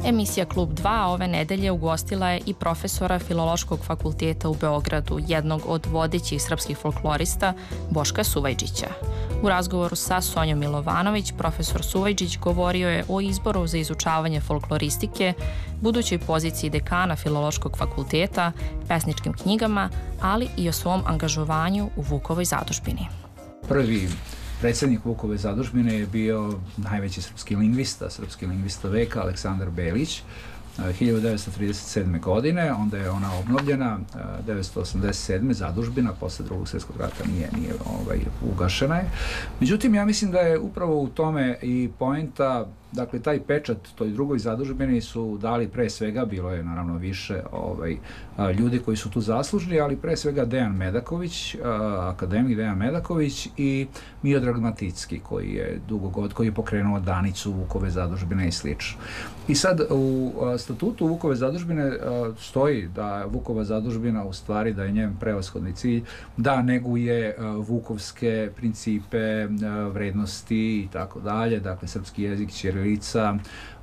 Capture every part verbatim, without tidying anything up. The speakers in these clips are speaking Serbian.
Emisija Klub dva ove nedelje ugostila je i profesora Filološkog fakulteta u Beogradu, jednog od vodećih srpskih folklorista, Boška Suvajđića. U razgovoru sa Sonjom Milovanović, profesor Suvajđić govorio je o izboru za izučavanje folkloristike, budućoj poziciji dekana Filološkog fakulteta, pesničkim knjigama, ali i o svom angažovanju u Vukovoj zadužbini. Prvi predsednik Vukove zadužbine je bio najveći srpski lingvista, srpski lingvista veka, Aleksandar Belić, hiljadu devetsto trideset sedme. godine, onda je ona obnovljena, devetsto osamdeset sedme. zadužbina, posle drugog svjetskog rata nije, nije ovaj, ugašena je. Međutim, ja mislim da je upravo u tome i poenta, dakle, taj pečat toj drugoj zadužbini su dali pre svega, bilo je naravno više ovaj, ljudi koji su tu zaslužni, ali pre svega Dejan Medaković, akademik Dejan Medaković i Miodrag Maticki, koji je dugo god, koji je pokrenuo Danicu Vukove zadužbine i slično. I sad u statutu Vukove zadužbine stoji da Vukova zadužbina, u stvari da je njen prevashodni cilj da neguje vukovske principe, vrednosti i tako dalje, dakle srpski jezik, ćirilica,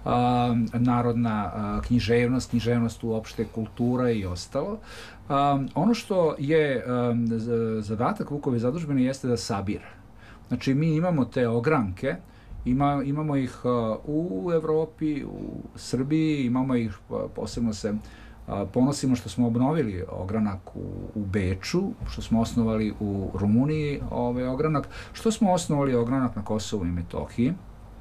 narodna književnost, književnost uopšte, kultura i ostalo. Ono što je zadatak Vukove zadužbine jeste da sabira. Znači, mi imamo te ogranke, Ima, imamo ih u Evropi, u Srbiji, imamo ih, posebno se ponosimo što smo obnovili ogranak u, u Beču, što smo osnovali u Rumuniji ovaj ogranak, što smo osnovali ogranak na Kosovu i Metohiji,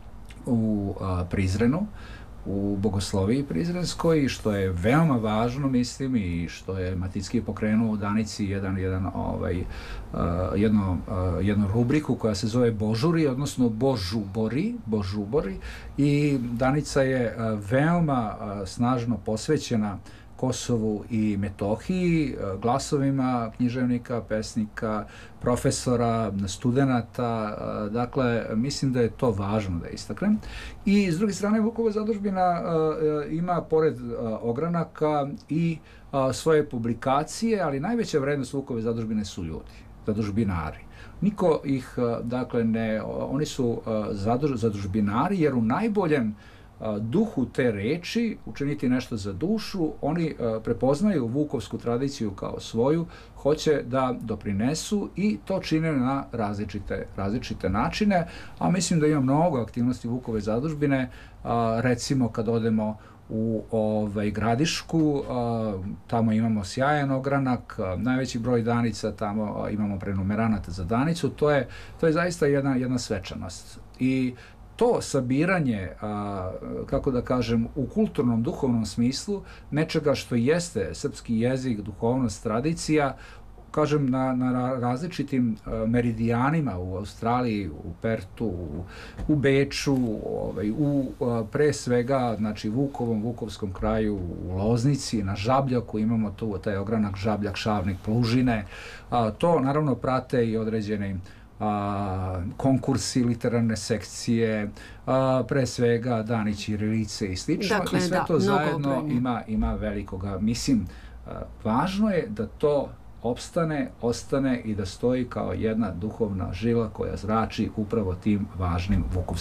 u a, Prizrenu, u Bogosloviji Prizrenskoj, što je veoma važno, mislim, i što je Maticki pokrenuo u Danici jedan, jedan, ovaj, uh, jedno, uh, jednu rubriku koja se zove Božuri, odnosno Božubori, Božubori, i Danica je uh, veoma uh, snažno posvećena Kosovu i Metohiji, glasovima književnika, pesnika, profesora, studenata, dakle, mislim da je to važno da istaknem. I s druge strane, Vukova zadužbina ima, pored ogranaka, i svoje publikacije, ali najveća vrednost Vukove zadužbine su ljudi, zadužbinari. Niko ih, dakle, ne, oni su zaduž, zadužbinari, jer u najboljem duhu te reči, učiniti nešto za dušu, oni prepoznaju vukovsku tradiciju kao svoju, hoće da doprinesu i to čine na različite, različite načine, a mislim da ima mnogo aktivnosti Vukove zadužbine, recimo kad odemo u ovaj, Gradišku, tamo imamo sjajan ogranak, najveći broj danica, tamo imamo prenumeranata za danicu, to je, to je zaista jedna, jedna svečanost. I to sabiranje, a, kako da kažem, u kulturnom, duhovnom smislu, nečega što jeste srpski jezik, duhovnost, tradicija, kažem, na, na različitim a, meridijanima u Australiji, u Pertu, u, u Beču, ovaj, u a, pre svega, znači, Vukovom, Vukovskom kraju, u Loznici, na Žabljaku imamo tu taj ogranak Žabljak, Šavnik, Plužine. A, to naravno prate i određene A, konkursi, literarne sekcije, a, pre svega dani ćirilice i slično. Dakle, i sve da, to zajedno obranje. ima, ima velikoga. Mislim, a, važno je da to opstane, ostane i da stoji kao jedna duhovna žila koja zrači upravo tim važnim vukovskim